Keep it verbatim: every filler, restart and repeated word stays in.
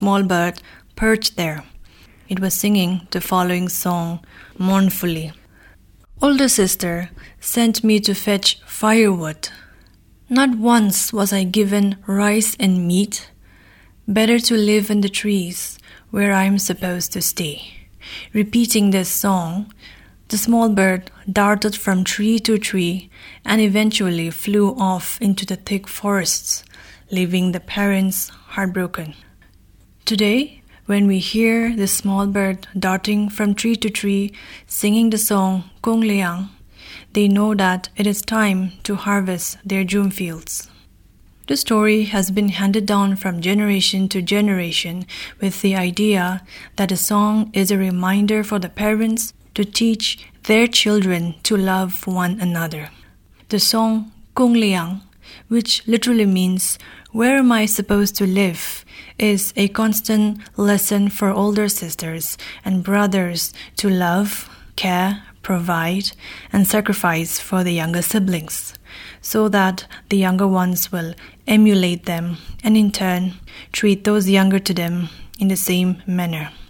small bird perched there. It was singing the following song mournfully. Older sister sent me to fetch firewood. Not once was I given rice and meat. Better to live in the trees where I am supposed to stay. Repeating this song, the small bird darted from tree to tree and eventually flew off into the thick forests, leaving the parents heartbroken. Today, when we hear the small bird darting from tree to tree, singing the song Kung Liang, they know that it is time to harvest their june fields. The story has been handed down from generation to generation with the idea that the song is a reminder for the parents to teach their children to love one another. The song Kung Liang, which literally means where am I supposed to live, is a constant lesson for older sisters and brothers to love, care, provide, and sacrifice for the younger siblings, so that the younger ones will emulate them and in turn treat those younger to them in the same manner.